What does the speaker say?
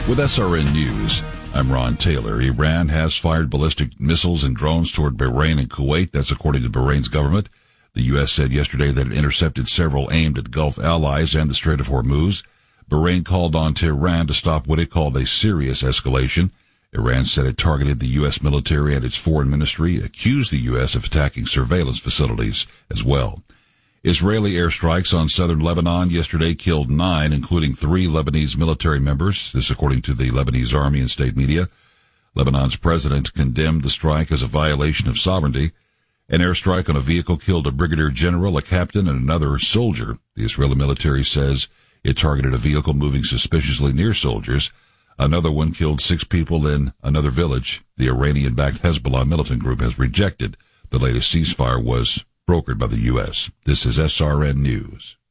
With SRN News, I'm Ron Taylor. Iran has fired ballistic missiles and drones toward Bahrain and Kuwait. That's according to Bahrain's government. The U.S. said yesterday that it intercepted several aimed at Gulf allies and the Strait of Hormuz. Bahrain called on Tehran to stop what it called a serious escalation. Iran said it targeted the U.S. military and its foreign ministry, accused the U.S. of attacking surveillance facilities as well. Israeli airstrikes on southern Lebanon yesterday killed 9, including 3 Lebanese military members, this according to the Lebanese army and state media. Lebanon's president condemned the strike as a violation of sovereignty. An airstrike on a vehicle killed a brigadier general, a captain, and another soldier. The Israeli military says it targeted a vehicle moving suspiciously near soldiers. Another one killed 6 people in another village. The Iranian-backed Hezbollah militant group has rejected the latest ceasefire was brokered by the U.S. This is SRN News.